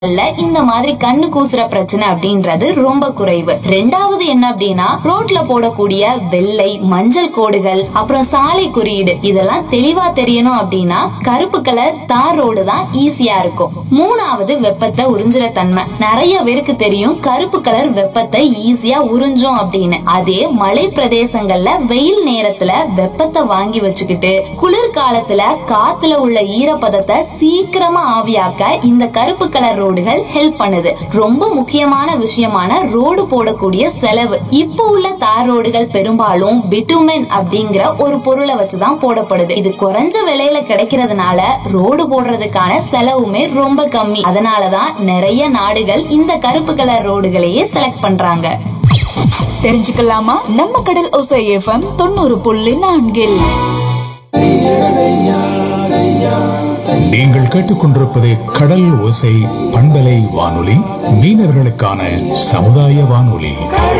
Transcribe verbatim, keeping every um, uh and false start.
இந்த மாதிரி கண்ணு கூசுற பிரச்சனை அப்படின்றது ரொம்ப குறைவு. ரெண்டாவது என்ன அப்படின்னா, ரோட்ல போடக்கூடிய வெள்ளை மஞ்சள் கோடுகள், அப்புறம் சாலை குறியீடு இதெல்லாம் தெளிவா தெரியணும் அப்படின்னா கருப்பு கலர் தார் ரோடு தான் ஈஸியா இருக்கும். மூணாவது வெப்பத்தை உறிஞ்சுற தன்மை. நிறைய பேருக்கு தெரியும் கருப்பு கலர் வெப்பத்தை ஈஸியா உறிஞ்சும் அப்படின்னு. அதே மலை பிரதேசங்கள்ல வெயில் நேரத்துல வெப்பத்தை வாங்கி வச்சுக்கிட்டு குளிர் காலத்துல காத்துல உள்ள ஈரப்பதத்தை சீக்கிரமா ஆவியாக்க இந்த கருப்பு கலர் ரோடுகள் ஹெல்ப் பண்ணுது. ரொம்ப முக்கியமான விஷயமான ரோடு போடக்கூடிய செலவு. இப்போ உள்ள தார் ரோடுகள் பெரும்பாலும் பிட்டுமென் அப்படிங்கிற ஒரு பொருளை வச்சுதான் போடப்படுது. இது குறைஞ்ச விலையில கிடைக்கிறதுனால ரோடு போடுறதுக்கான செலவுமே ரொம்ப கம்மி. அதனாலதான் நிறைய நாடுகள் இந்த கருப்பு கலர் ரோடுகளையே செலக்ட் பண்றாங்க. தெரிஞ்சுக்கலாமா நம்ம கடல் ஓசை எஃப்எம் தொண்ணூறு புள்ளி நான்கில். நீங்கள் கேட்டுக்கொண்டிருப்பது கடல் ஓசை பண்பலை வானொலி, மீனவர்களுக்கான சமுதாய வானொலி.